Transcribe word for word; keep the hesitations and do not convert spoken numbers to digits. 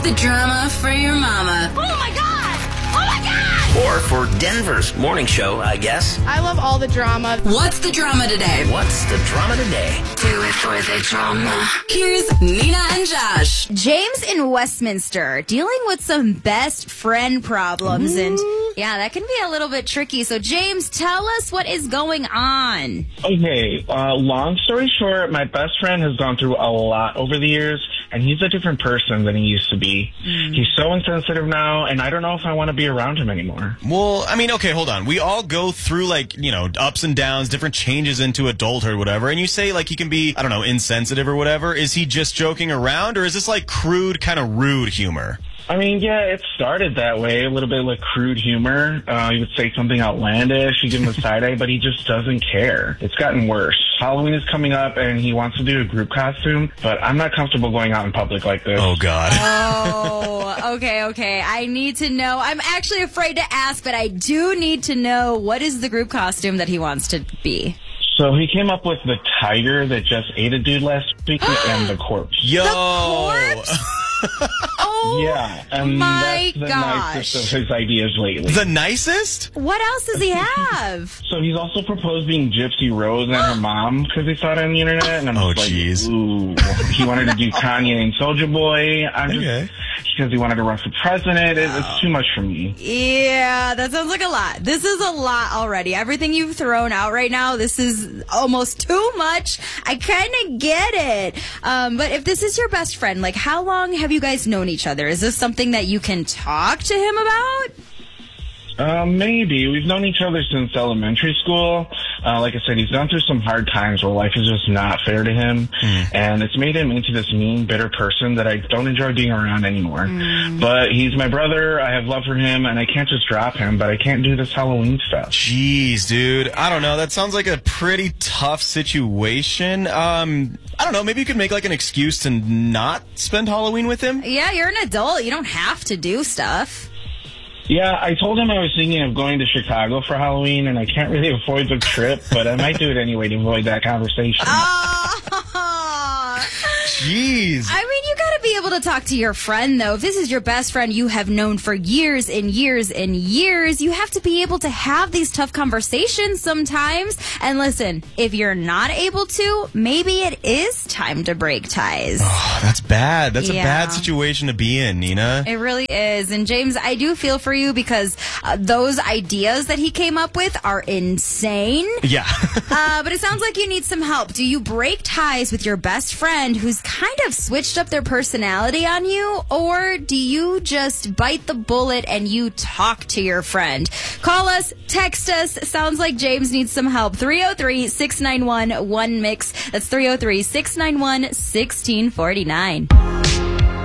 the drama for your mama. Oh my God! Oh my God! Or for Denver's morning show, I guess. I love all the drama. What's the drama today? What's the drama today? Do it for the drama. Here's Nina and Josh. James in Westminster dealing with some best friend problems. And yeah, that can be a little bit tricky. So James, tell us what is going on. Okay, uh, long story short, my best friend has gone through a lot over the years, and he's a different person than he used to be. Mm. He's so insensitive now, and I don't know if I want to be around him anymore. Well, I mean, okay, hold on. We all go through, like, you know, ups and downs, different changes into adulthood or whatever, and you say, like, he can be, I don't know, insensitive or whatever. Is he just joking around, or is this, like, crude, kind of rude humor? I mean, yeah, it started that way, a little bit like crude humor. Uh, he would say something outlandish, you give him a side eye, but he just doesn't care. It's gotten worse. Halloween is coming up, and he wants to do a group costume, but I'm not comfortable going out in public like this. Oh, God. Oh, okay, okay. I need to know. I'm actually afraid to ask, but I do need to know, what is the group costume that he wants to be? So he came up with the tiger that just ate a dude last week and the corpse. Yo! The corpse? Oh, yeah, and my that's the gosh. nicest of his ideas lately. The nicest? What else does he have? So he's also proposed being Gypsy Rose and her mom because he saw it on the internet, and I'm oh, just geez. like, ooh. He wanted to do Kanye and Soulja Boy. I'm just okay. because he wanted to run for president. It, it's too much for me. Yeah, that sounds like a lot. This is a lot already. Everything you've thrown out right now, this is almost too much. I kind of get it. Um, but if this is your best friend, like, how long have you guys known each other? Is this something that you can talk to him about? Uh, maybe. We've known each other since elementary school. Uh, like I said, he's gone through some hard times where life is just not fair to him. Mm. And it's made him into this mean, bitter person that I don't enjoy being around anymore. Mm. But he's my brother. I have love for him, and I can't just drop him, but I can't do this Halloween stuff. Jeez, dude. I don't know. That sounds like a pretty tough situation. Um... I don't know, maybe you could make like an excuse to not spend Halloween with him? Yeah, you're an adult. You don't have to do stuff. Yeah, I told him I was thinking of going to Chicago for Halloween, and I can't really avoid the trip, but I might do it anyway to avoid that conversation. Oh! Jeez. I mean, you gotta be able to talk to your friend, though. If this is your best friend you have known for years and years and years, you have to be able to have these tough conversations sometimes. And listen, if you're not able to, maybe it is time to break ties. Oh, that's bad. That's yeah. a bad situation to be in, Nina. It really is. And James, I do feel for you because uh, those ideas that he came up with are insane. Yeah. uh, but it sounds like you need some help. Do you break ties with your best friend who's kind of switched up their personality on you, or do you just bite the bullet and you talk to your friend? Call us, text us. Sounds like James needs some help. three oh three, six nine one, one mix. That's three oh three, six nine one, one six four nine.